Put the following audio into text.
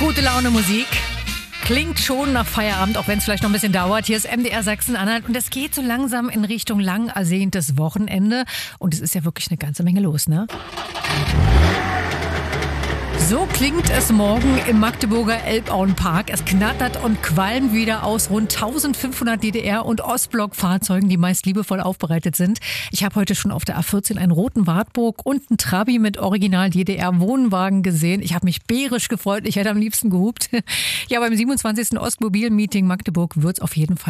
Gute Laune Musik. Klingt schon nach Feierabend, auch wenn es vielleicht noch ein bisschen dauert. Hier ist MDR Sachsen-Anhalt und es geht so langsam in Richtung lang ersehntes Wochenende. Und es ist ja wirklich eine ganze Menge los, ne? So klingt es morgen im Magdeburger Elbauenpark. Es knattert und qualmt wieder aus rund 1500 DDR- und Ostblock-Fahrzeugen, die meist liebevoll aufbereitet sind. Ich habe heute schon auf der A14 einen roten Wartburg und einen Trabi mit Original DDR-Wohnwagen gesehen. Ich habe mich bärisch gefreut. Ich hätte am liebsten gehupt. Ja, beim 27. Ostmobil-Meeting Magdeburg wird es auf jeden Fall